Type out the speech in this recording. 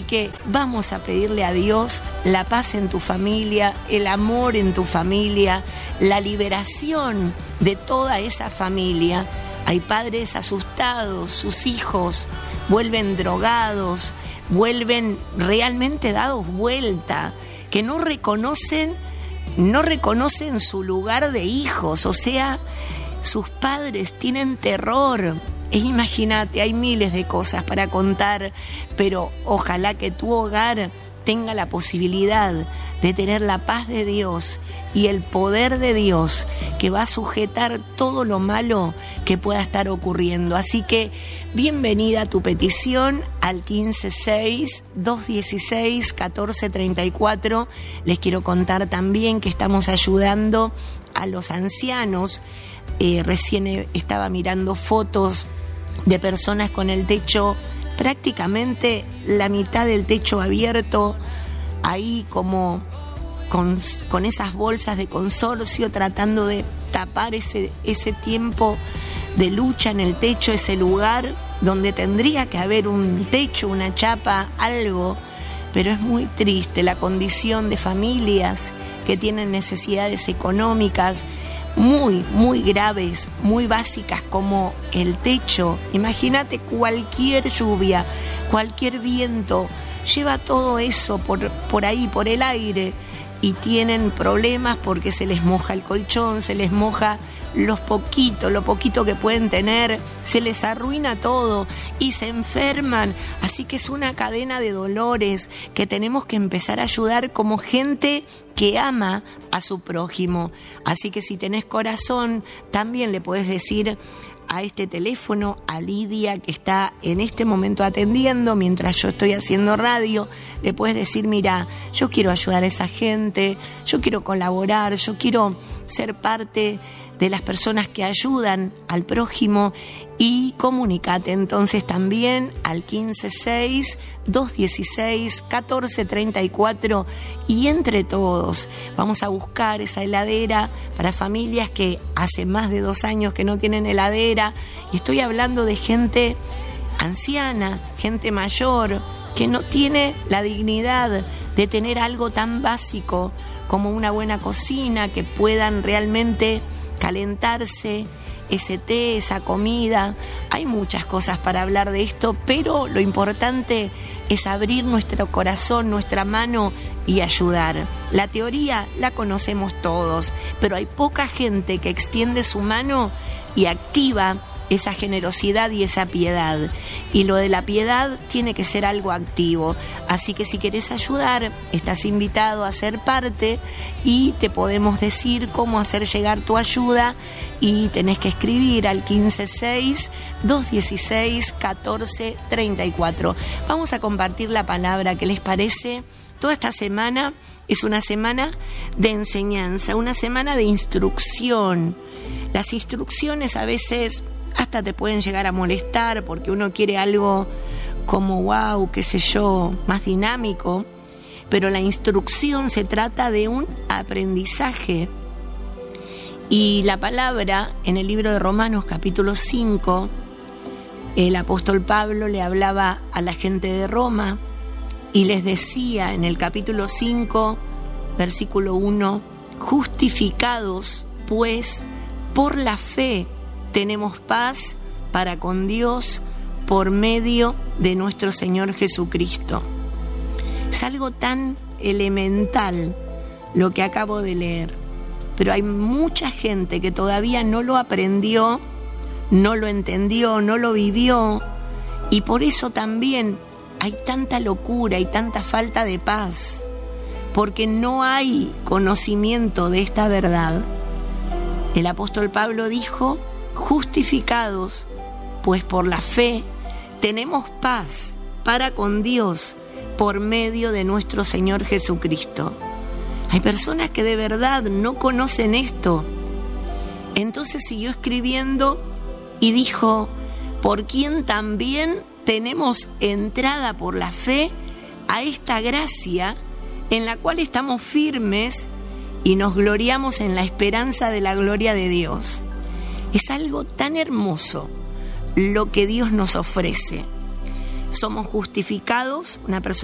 que vamos a pedirle a Dios la paz en tu familia, el amor en tu familia, la liberación de toda esa familia. Hay padres asustados, sus hijos vuelven drogados, vuelven realmente dados vuelta, que no reconocen su lugar de hijos, o sea, sus padres tienen terror. Imagínate, hay miles de cosas para contar, pero ojalá que tu hogar tenga la posibilidad de tener la paz de Dios y el poder de Dios que va a sujetar todo lo malo que pueda estar ocurriendo. Así que bienvenida a tu petición al 156-216-1434. Les quiero contar también que estamos ayudando a los ancianos. Recién estaba mirando fotos de personas con el techo, prácticamente la mitad del techo abierto, ahí como con esas bolsas de consorcio tratando de tapar ese tiempo de lucha en el techo, ese lugar donde tendría que haber un techo, una chapa, algo, pero es muy triste la condición de familias que tienen necesidades económicas muy, muy graves, muy básicas, como el techo. Imagínate, cualquier lluvia, cualquier viento, lleva todo eso por ahí, por el aire, y tienen problemas porque se les moja el colchón, se les moja lo poquito que pueden tener, se les arruina todo y se enferman. Así que es una cadena de dolores que tenemos que empezar a ayudar como gente que ama a su prójimo. Así que si tenés corazón, también le podés decir a este teléfono, a Lidia, que está en este momento atendiendo mientras yo estoy haciendo radio, le puedes decir: mira, yo quiero ayudar a esa gente, yo quiero colaborar, yo quiero ser parte de las personas que ayudan al prójimo, y comunicate entonces también al 156-216-1434, y entre todos vamos a buscar esa heladera para familias que hace más de 2 años que no tienen heladera, y estoy hablando de gente anciana, gente mayor, que no tiene la dignidad de tener algo tan básico como una buena cocina, que puedan realmente calentarse ese té, esa comida. Hay muchas cosas para hablar de esto, pero lo importante es abrir nuestro corazón, nuestra mano y ayudar. La teoría la conocemos todos, pero hay poca gente que extiende su mano y activa esa generosidad y esa piedad. Y lo de la piedad tiene que ser algo activo. Así que si querés ayudar, estás invitado a ser parte, y te podemos decir cómo hacer llegar tu ayuda, y tenés que escribir al 156-216-1434. Vamos a compartir la palabra. ¿Qué les parece? Toda esta semana es una semana de enseñanza, una semana de instrucción. Las instrucciones a veces hasta te pueden llegar a molestar porque uno quiere algo como wow, qué sé yo, más dinámico, pero la instrucción se trata de un aprendizaje. Y la palabra en el libro de Romanos capítulo 5, el apóstol Pablo le hablaba a la gente de Roma y les decía en el capítulo 5, versículo 1: justificados pues por la fe tenemos paz para con Dios por medio de nuestro Señor Jesucristo. Es algo tan elemental lo que acabo de leer, pero hay mucha gente que todavía no lo aprendió, no lo entendió, no lo vivió, y por eso también hay tanta locura y tanta falta de paz, porque no hay conocimiento de esta verdad. El apóstol Pablo dijo: justificados pues por la fe tenemos paz para con Dios por medio de nuestro Señor Jesucristo. Hay personas que de verdad no conocen esto. Entonces siguió escribiendo y dijo: por quien también tenemos entrada por la fe a esta gracia en la cual estamos firmes y nos gloriamos en la esperanza de la gloria de Dios. Es algo tan hermoso lo que Dios nos ofrece. Somos justificados, una persona